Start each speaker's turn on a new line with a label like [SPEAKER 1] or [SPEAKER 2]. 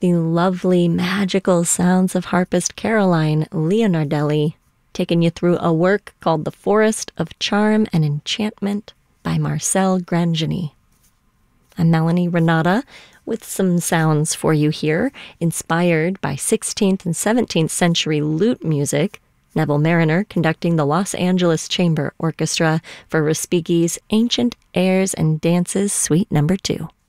[SPEAKER 1] The lovely, magical sounds of harpist Caroline Leonardelli, taking you through a work called The Forest of Charm and Enchantment by Marcel Grangeny. I'm Melanie Renata with some sounds for you here, inspired by 16th and 17th century lute music. Neville Mariner conducting the Los Angeles Chamber Orchestra for Respighi's Ancient Airs and Dances Suite No. 2.